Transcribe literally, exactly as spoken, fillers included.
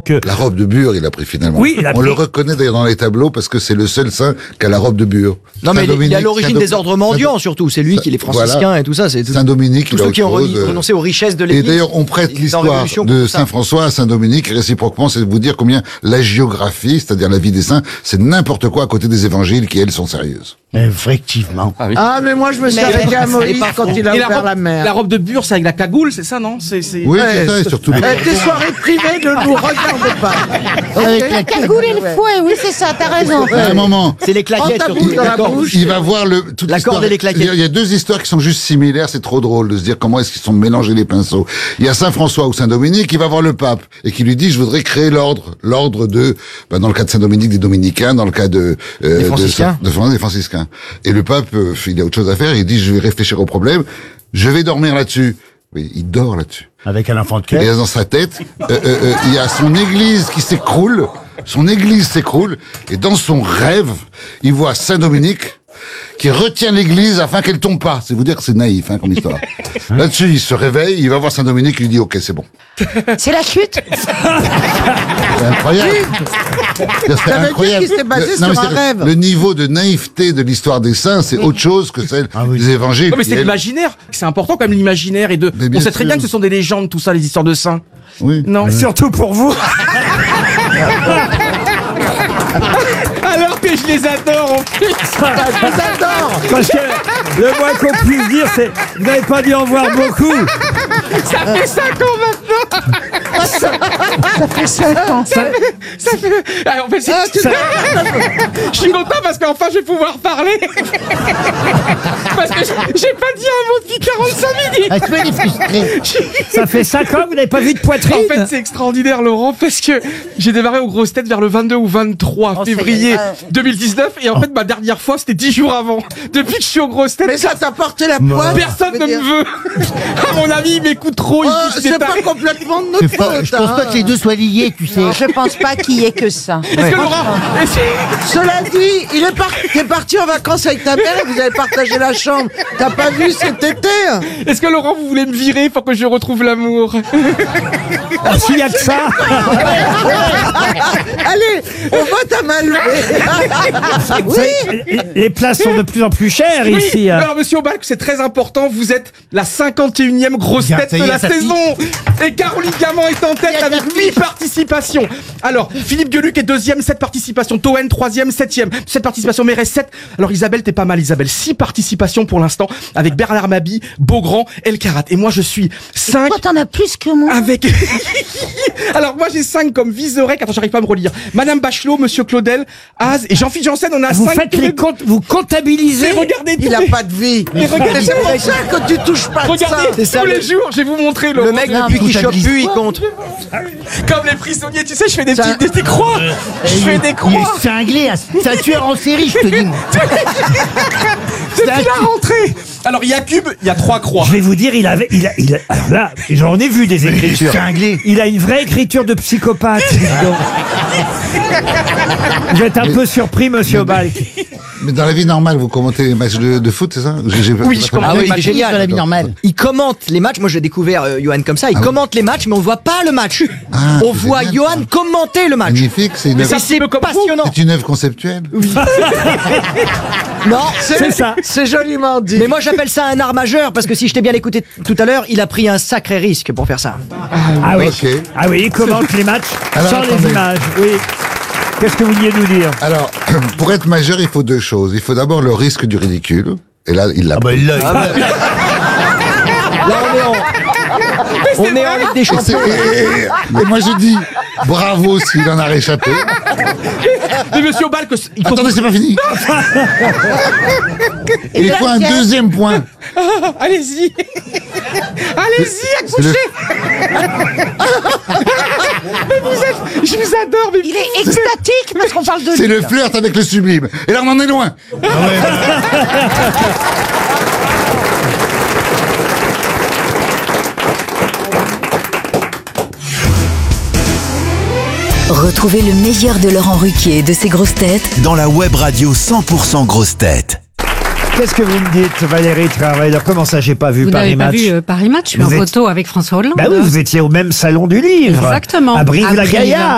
que... La robe de Bure, il a pris finalement. Oui, il a On pris... le reconnaît d'ailleurs dans les tableaux parce que c'est le seul saint qui a la robe de Bure. Non, mais il est à l'origine Saint des ordres mendiants, surtout. C'est lui qui est les franciscains voilà. et tout ça. C'est tout... Saint-Dominique, tous ceux qui ont renoncé aux richesses de l'Église. Et d'ailleurs, on prête l'histoire de Saint-François à Saint-Dominique. Réciproquement, c'est de vous dire combien la géographie, c'est-à-dire la vie des saints, c'est n'importe quoi à côté des évangiles qui, elles, sont sérieuses. Effectivement. Ah, oui. Ah, mais moi, je me suis arrêté à Moïse quand il a Et ouvert la, la mer. La robe de Bure, c'est avec la cagoule, c'est ça, non? C'est, c'est... Oui, Ouais, c'est ça, et surtout... Euh, tes soirées privées ne nous regardent pas. Avec la Cagoule et le fouet, oui, c'est ça, t'as raison. À un moment... C'est les claquettes, Oh, surtout. dans la D'accord. bouche. Il va voir le, toute La corde l'histoire. et les claquettes. Il y a deux histoires qui sont juste similaires, c'est trop drôle de se dire comment est-ce qu'ils sont mélangés les pinceaux. Il y a Saint-François ou Saint-Dominique qui va voir le pape et qui lui dit je voudrais créer l'ordre, l'ordre de, ben dans le cas de Saint-Dominique des Dominicains, dans le cas de, euh, Des franciscains. de, de, des franciscains. Et le pape, euh, il a autre chose à faire, il dit je vais réfléchir au problème, je vais dormir là-dessus. Oui, il dort là-dessus. Avec un enfant de Et cœur. dans sa tête, euh, euh, euh, il y a son église qui s'écroule, son église s'écroule, et dans son rêve, il voit Saint-Dominique qui retient l'église afin qu'elle tombe pas. C'est vous dire que c'est naïf, hein, comme histoire. Là-dessus, il se réveille, il va voir Saint-Dominique, il lui dit, ok, c'est bon. C'est la chute. C'est incroyable. C'est Ça veut dire qu'il s'est basé Le- sur mais un c'est- rêve. Le niveau de naïveté de l'histoire des saints, c'est autre chose que celle Ah oui. des évangiles. Non, mais qui, c'est elles- l'imaginaire. C'est important quand même l'imaginaire et de. Mais bien On sait très sûr. bien que ce sont des légendes, tout ça, les histoires de saints. Oui. Non. Surtout pour vous. Alors que je les adore en plus. Parce que le moins qu'on puisse dire, c'est vous n'avez pas dû en voir beaucoup. Ça fait cinq ans maintenant. Ça fait cinq ans. Ça fait. Ça fait. Ah, en fait, c'est- je suis content parce qu'enfin je vais pouvoir parler. Parce que j'ai j'ai pas dit un mot depuis quarante-cinq minutes. Est-ce qu'elle est frustrée? Ça fait cinq ans que vous n'avez pas vu de poitrine. En fait, c'est extraordinaire, Laurent, parce que j'ai démarré aux grosses têtes vers le vingt-deux ou vingt-trois Oh, ça y est, février euh. deux mille dix-neuf, et en fait, ma dernière fois, c'était dix jours avant. Depuis que je suis aux grosses têtes, Mais ça t'a porté la poisse. personne je ne veux dire. me veut. Ah, mon ami, il m'écoute trop. Il Oh, dit que c'est c'est pas un- complètement de Je notre pense faute. je pense pas que les deux soient liés, tu sais. Je pense pas qu'il y ait que ça. Est-ce que Laurent, est-ce- Cela dit, il est par... t'es parti en vacances avec ta mère et vous avez partagé la chambre. T'as pas vu cet été? est-ce que Laurent, vous voulez me virer pour que je retrouve l'amour? Ah, s'il y a que ça. Allez, on vote à main levée. Oui. Les- Les places sont de plus en plus chères Oui. ici. hein. Alors, monsieur Aubalque, c'est très important. Vous êtes la cinquante et unième grosse Regarde, tête ça y de est, la ça saison. Et Caroline Diamant est en tête avec huit participations. Alors, Philippe Gueluc est deuxième, sept participations. Toen, troisième, septième. sept participations, mais reste sept. Alors, Isabelle, t'es pas mal, Isabelle. six participations pour l'instant avec Bernard Mabie, Beaugrand, El Karat. Et moi, je suis cinq. Toi, t'en as plus que moi. Avec. Alors, moi, j'ai cinq comme Vizorek. Attends, j'arrive pas à me relire. Madame Bachelot, Monsieur Claudel, Az et Jean-Philippe Janssen, on a Vous cinq. faites les comptes, vous comptabilisez. Mais regardez, Il tous a les- pas de vie. Mais regardez, C'est pour ça que tu touches pas de ça. Regardez, C'est ça, tous le- les jours, je vais vous montrer Laurent. Le mec, Non, depuis qu'il chope comptabilise plus, il pas. compte. Comme les prisonniers, tu sais, je fais des Ça- petites des, des croix. Je fais des Il croix. est cinglé, c'est un tueur en série, je te dis. Depuis la rentrée. Alors, Yakub, il y a trois croix. Je vais vous dire, il avait, il a, il a- alors là, j'en ai vu des écritures. Cinglé. Il a une vraie écriture de psychopathe. Donc, vous êtes un peu surpris, monsieur Aubalque. Mais dans la vie normale, vous commentez les matchs de, de foot, c'est ça? J'ai- j'ai- Oui, je commente Ah oui, les matchs. c'est génial. Dans la vie normale. Il commente les matchs. Moi, j'ai découvert euh, Johan comme ça. Il Ah oui. commente les matchs, mais on voit pas le match. Ah, on c'est voit génial, Johan commenter le match. Magnifique, c'est une Mais œuvre, ça, Et c'est un peu comme vous. passionnant. c'est une œuvre conceptuelle. Non, C'est ça. C'est joliment dit. mais moi j'appelle ça un art majeur parce que si je t'ai bien écouté tout à l'heure, il a pris un sacré risque pour faire ça. Ah oui. Ok. Ah oui, il commente les matchs Alors, sans les attendez. images. Oui. Qu'est-ce que vous vouliez nous dire? Alors, pour être majeur, il faut deux choses. Il faut d'abord le risque du ridicule. Et là, il l'a. Ah bah il l'a. Là on est en, on est en Ligue des Et, c'est- Champions. et- et- et moi je dis bravo s'il en a réchappé. Mais monsieur Aubalque, il faut. Attendez, c'est pas fini. Et il faut un deuxième point. Allez-y. Allez-y, C'est le- accouchez. Mais vous êtes. Je vous adore, mais. Il est extatique parce qu'on parle de C'est lui. le flirt avec le sublime. Et là, on en est loin. Retrouvez le meilleur de Laurent Ruquier et de ses grosses têtes dans la web radio cent pour cent grosses têtes. Qu'est-ce que vous me dites, Valérie Travailleur? Comment ça, j'ai pas vu Vous Paris n'avez pas Match? vu euh, Paris Match, je suis Vous en êtes- photo avec François Hollande. Bah oui, vous étiez au même salon du livre. Exactement. À À Brive-la-Gaillarde.